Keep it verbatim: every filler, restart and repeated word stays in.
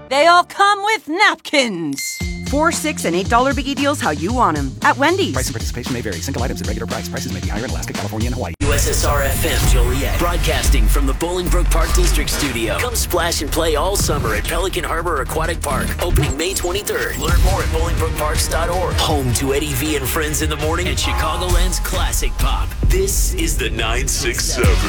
They all come with napkins. Four, six, and eight dollar biggie deals how you want them at Wendy's. Price and participation may vary. Single items at regular price. Prices may be higher in Alaska, California, and Hawaii. U S S R F M Joliet, broadcasting from the Bolingbrook Park District Studio. Come splash and play all summer at Pelican Harbor Aquatic Park, opening May twenty-third. Learn more at bolingbrook parks dot org. Home to Eddie V and Friends in the Morning and Chicagoland's classic pop. This is the nine six seven.